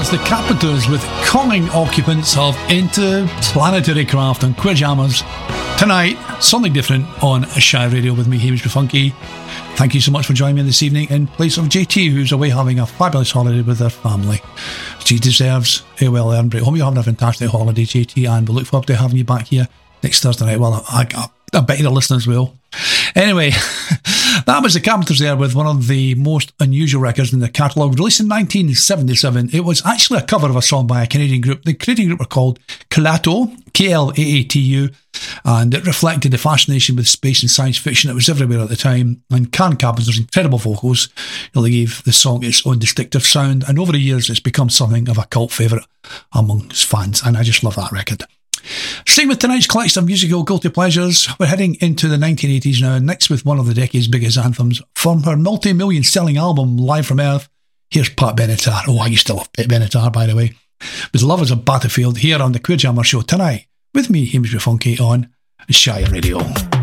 was the Carpenters with Calling Occupants of Interplanetary Craft on Queer Jammers. Tonight, something different on Shy Radio with me, Hamish Funky. Thank you so much for joining me this evening in place of JT, who's away having a fabulous holiday with her family. She deserves a well-earned break. Hope you're having a fantastic holiday, JT, and we'll look forward to having you back here next Thursday night. Well, I bet the listeners will. Anyway, that was the Carpenters there with one of the most unusual records in their catalogue. Released in 1977, it was actually a cover of a song by a Canadian group. The Canadian group were called Klaatu, Klaatu, and it reflected the fascination with space and science fiction that was everywhere at the time. And Karen Carpenter's incredible vocals, they gave the song its own distinctive sound, and over the years it's become something of a cult favourite amongst fans, and I just love that record. Staying with tonight's collection of musical guilty pleasures, we're heading into the 1980s now, next with one of the decade's biggest anthems. From her multi-million selling album Live from Earth, here's Pat Benatar. Oh, I used to love Pat Benatar, by the way. With Lovers of Battlefield here on the Queer Jammer Show tonight, with me, Hamish Funky, on Shy Radio.